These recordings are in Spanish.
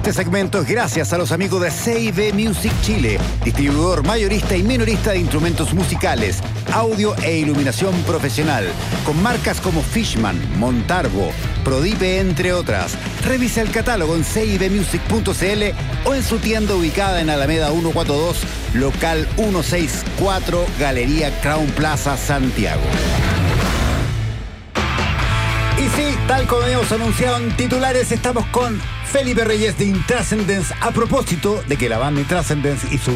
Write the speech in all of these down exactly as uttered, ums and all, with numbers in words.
Este segmento es gracias a los amigos de C y B Music Chile, distribuidor mayorista y minorista de instrumentos musicales, audio e iluminación profesional, con marcas como Fishman, Montarbo, Prodipe, entre otras. Revisa el catálogo en c i b music punto c l o en su tienda ubicada en Alameda ciento cuarenta y dos, local ciento sesenta y cuatro, Galería Crown Plaza, Santiago. Y sí, tal como hemos anunciado en titulares, estamos con Felipe Reyes de Intrascendence, a propósito de que la banda Intrascendence y su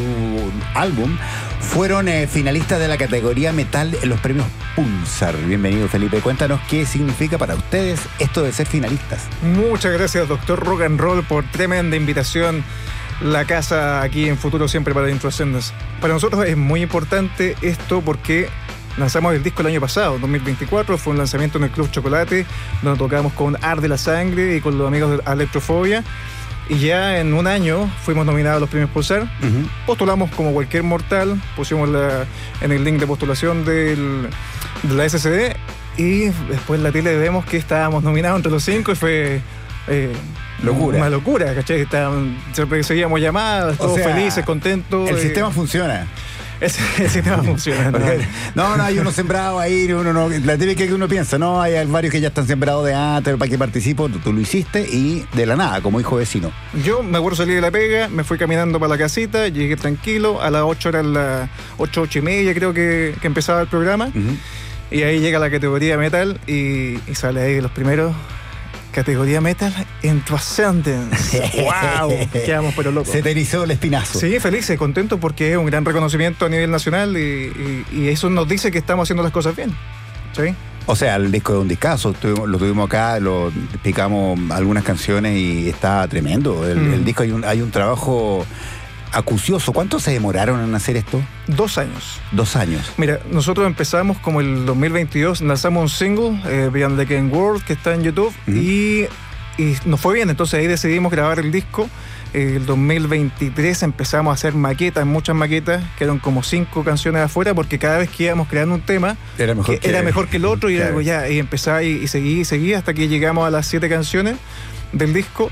álbum fueron eh, finalistas de la categoría metal en los premios Pulsar. Bienvenido, Felipe. Cuéntanos qué significa para ustedes esto de ser finalistas. Muchas gracias, doctor Rock and Roll, por tremenda invitación. La casa aquí en Futuro Siempre para Intrascendence. Para nosotros es muy importante esto porque lanzamos el disco el año pasado, dos mil veinticuatro, fue un lanzamiento en el Club Chocolate, donde tocamos con Arde la Sangre y con los amigos de Electrofobia. Y ya en un año fuimos nominados a los premios Pulsar. Uh-huh. Postulamos como cualquier mortal, pusimos la, en el link de postulación del, de la S C D, y después en la tele vemos que estábamos nominados entre los cinco y fue... Eh, locura. Una locura, ¿cachai? Estaban, seguíamos llamadas, todos o sea, felices, contentos. El eh, sistema funciona. El, el sistema funciona. ¿no? no, no, hay uno sembrado ahí, uno no, la típica que uno piensa, no, hay varios que ya están sembrados de antes, para que participo, tú, tú lo hiciste y de la nada, como hijo vecino. Yo me acuerdo salir de la pega, me fui caminando para la casita, llegué tranquilo, a las ocho eran las ocho, ocho y media creo que, que empezaba el programa, uh-huh. Y ahí llega la categoría metal y, y sale ahí los primeros. Categoría metal en Intrascendence. ¡Wow! Quedamos pero locos. Se te erizó el espinazo. Sí, felices, contentos porque es un gran reconocimiento a nivel nacional y, y, y eso nos dice que estamos haciendo las cosas bien. ¿Sí? O sea, el disco es un discazo, lo tuvimos acá, lo picamos algunas canciones y está tremendo. El, mm. el disco hay un, hay un trabajo acucioso. ¿Cuánto se demoraron en hacer esto? Dos años. Dos años. Mira, nosotros empezamos como el dos mil veintidós, lanzamos un single, eh, Beyond the Game World, que está en YouTube, uh-huh. y, y nos fue bien, entonces ahí decidimos grabar el disco. Eh, el dos mil veintitrés empezamos a hacer maquetas, muchas maquetas, quedaron como cinco canciones afuera, porque cada vez que íbamos creando un tema, era mejor que, que, era mejor que el otro, y claro. Algo ya, y empezaba y, y seguí, y seguí, hasta que llegamos a las siete canciones del disco,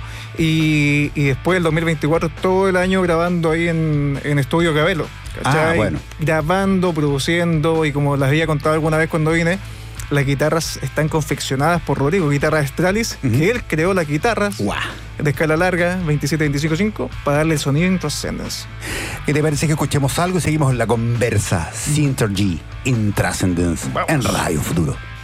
y, y después el dos mil veinticuatro todo el año grabando ahí en, en Estudio Cabello, ¿cachai? Ah, bueno. Grabando, produciendo, y como les había contado alguna vez cuando vine, las guitarras están confeccionadas por Rodrigo, guitarras Stralis, uh-huh. que él creó las guitarras wow. de escala larga, veintisiete veinticinco cinco, para darle el sonido Intrascendence. ¿Qué te parece que escuchemos algo y seguimos la conversa? Synthergy Intrascendence en Radio Futuro.